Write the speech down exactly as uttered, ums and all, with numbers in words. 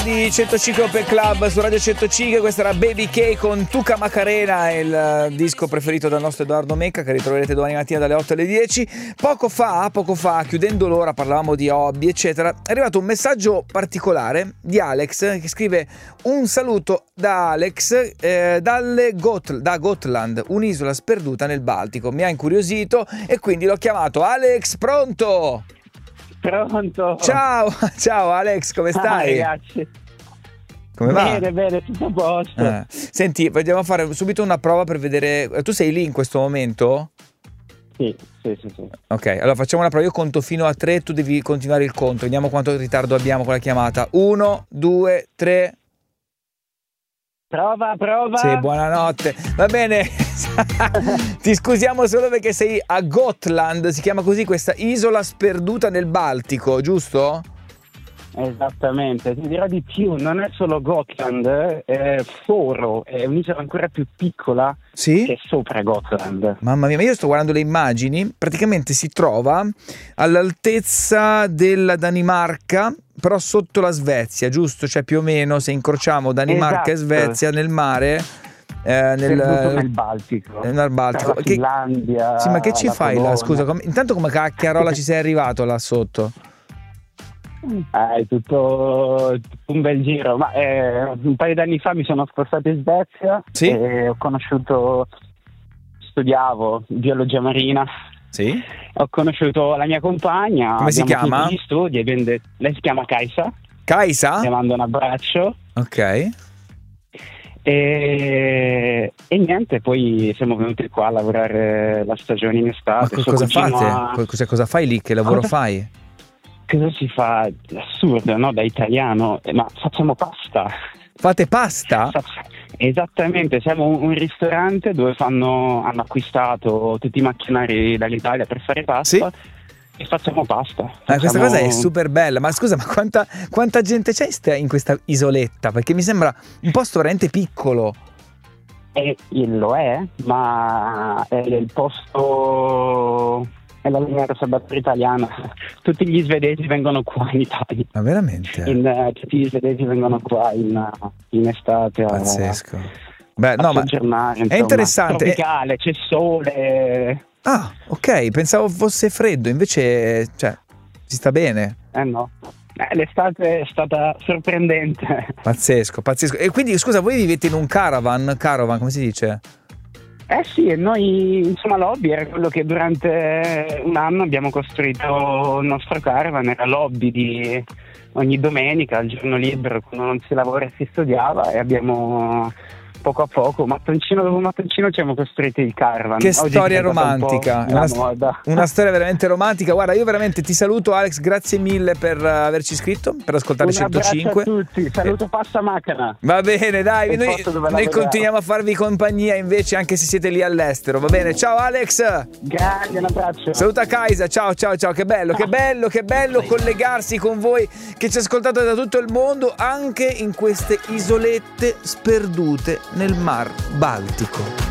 Di centocinque Open Club su Radio centocinque, questa era Baby K con Tuca Macarena, il disco preferito dal nostro Edoardo Mecca, che ritroverete domani mattina dalle otto alle dieci. Poco fa, poco fa, chiudendo l'ora, parlavamo di hobby eccetera, è arrivato un messaggio particolare di Alex che scrive: un saluto da Alex eh, dalle Got- da Gotland, un'isola sperduta nel Baltico. Mi ha incuriosito e quindi l'ho chiamato. Alex, pronto? Pronto. Ciao, ciao Alex, come stai? Ah, ragazzi. Come va? Bene, bene, tutto a posto. Eh. Senti, vogliamo fare subito una prova per vedere. Tu sei lì in questo momento? Sì, sì, sì, sì. Ok, allora facciamo una prova. Io conto fino a tre, tu devi continuare il conto. Vediamo quanto ritardo abbiamo con la chiamata. Uno, due, tre. Prova, prova. Sì, buonanotte. Va bene. Ti scusiamo solo perché sei a Gotland, si chiama così questa isola sperduta nel Baltico, giusto? Esattamente, ti dirò di più, non è solo Gotland, è Foro, è un'isola ancora più piccola, sì? Che è sopra Gotland. Mamma mia, ma io sto guardando le immagini, praticamente si trova all'altezza della Danimarca, però sotto la Svezia, giusto? Cioè più o meno se incrociamo Danimarca esatto. e Svezia nel mare, eh, nel, nel Baltico, nel Baltico. La Che, Finlandia. sì, ma che ci la fai Polonia. là? Scusa, com- intanto come cacchiarola ci sei arrivato là sotto? Ah, è tutto, tutto un bel giro, ma eh, un paio d'anni fa mi sono spostato in Svezia, sì? E ho conosciuto, studiavo biologia marina, sì? Ho conosciuto la mia compagna. Come si chiama? Gli studi e ben de- lei si chiama Kaisa. Kaisa? Le mando un abbraccio. Ok. E, e niente, poi siamo venuti qua a lavorare la stagione in estate. Ma co- cosa fate? A... Cosa, cosa fai lì? Che lavoro cosa... fai? Cosa si fa? Assurdo, no? Da italiano, ma facciamo pasta. Fate pasta? Esattamente, siamo un, un ristorante dove fanno, hanno acquistato tutti i macchinari dall'Italia per fare pasta. Sì? E facciamo pasta. Facciamo... Ah, questa cosa è super bella. Ma scusa, ma quanta, quanta gente c'è in questa isoletta? Perché mi sembra un posto veramente piccolo. E lo è, ma è il posto... è la linea rossa italiana. Tutti gli svedesi vengono qua in Italia. Ma veramente? In, uh, tutti gli svedesi vengono qua in, in estate. Pazzesco. A, Beh, no, ma insomma, è interessante. Tropicale, c'è sole. Ah, ok, pensavo fosse freddo, invece, cioè, si sta bene. Eh no. Eh, l'estate è stata sorprendente. Pazzesco, pazzesco. E quindi, scusa, voi vivete in un caravan? Caravan, come si dice? Eh sì, e noi, insomma, l'hobby era quello che durante un anno abbiamo costruito il nostro caravan, era l'hobby di ogni domenica, al giorno libero, quando non si lavora e si studiava, e abbiamo poco a poco, mattoncino dopo mattoncino, ci abbiamo costruito il caravan. Che Oggi storia romantica, un una, st- una storia veramente romantica. Guarda, io veramente ti saluto Alex, grazie mille per averci iscritto, per ascoltare un centocinque. Un abbraccio a tutti, saluto Pasta Macana. Va bene, dai, noi, noi continuiamo a farvi compagnia invece anche se siete lì all'estero, va bene? Ciao Alex! Grazie, un abbraccio. Saluta Kaisa, ciao ciao ciao, che bello, che bello, che bello collegarsi con voi che ci ascoltate da tutto il mondo, anche in queste isolette sperdute nel Mar Baltico.